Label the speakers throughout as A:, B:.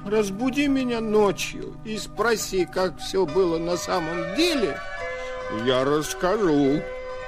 A: разбуди меня ночью и спроси, как все было на самом деле, я расскажу.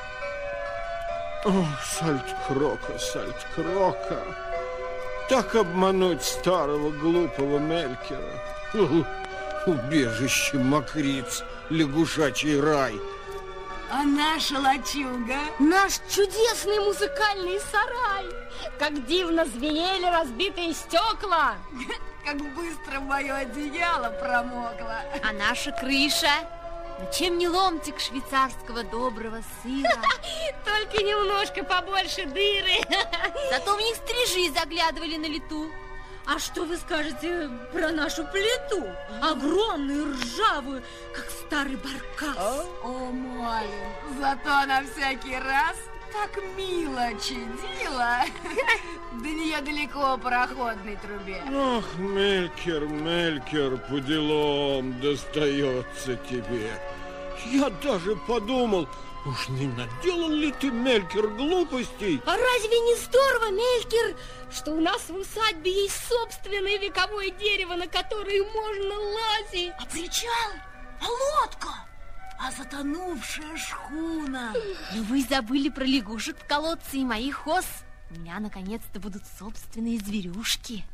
A: О, Сальткрока, Сальткрока, так обмануть старого глупого Мелькера. Убежище мокриц, лягушачий рай.
B: А наша лачуга?
C: Наш чудесный музыкальный сарай. Как дивно звенели разбитые стекла.
B: Как быстро мое одеяло промокло.
D: А наша крыша? Ну, чем не ломтик швейцарского доброго сыра?
C: Только немножко побольше дыры.
D: Зато в них стрижи заглядывали на лету.
C: А что вы скажете про нашу плиту? Огромную, ржавую, как старый баркас.
B: О, Малин, зато на всякий раз так мило чадила. До нее далеко по пароходной трубе.
A: Ох, Мелькер, Мелькер, по делам достается тебе. Я даже подумал, уж не наделал ли ты, Мелькер, глупостей?
C: А разве не здорово, Мелькер, что у нас в усадьбе есть собственное вековое дерево, на которое можно лазить?
B: А причал? А лодка? А затонувшая шхуна?
D: Но вы забыли про лягушек в колодце и моих ос. У меня наконец-то будут собственные зверюшки.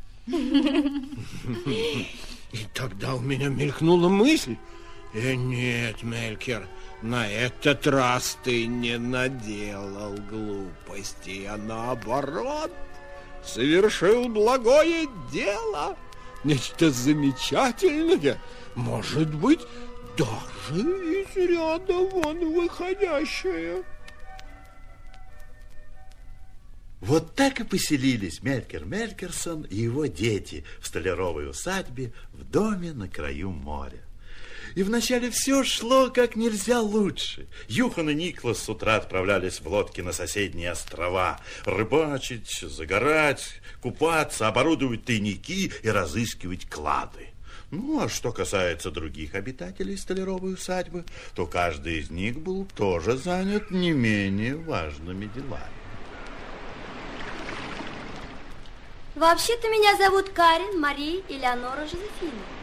A: И тогда у меня мелькнула мысль. Нет, Мелькер, на этот раз ты не наделал глупостей, а наоборот, совершил благое дело. Нечто замечательное, может быть, даже из ряда вон выходящее.
E: Вот так и поселились Мелькер Мелькерсон и его дети в столяровой усадьбе в доме на краю моря. И вначале все шло как нельзя лучше. Юхан и Никлас с утра отправлялись в лодки на соседние острова рыбачить, загорать, купаться, оборудовать тайники и разыскивать клады. Ну, а что касается других обитателей столяровой усадьбы, то каждый из них был тоже занят не менее важными делами.
F: Вообще-то меня зовут Карен Мария Элеонора Жозефина.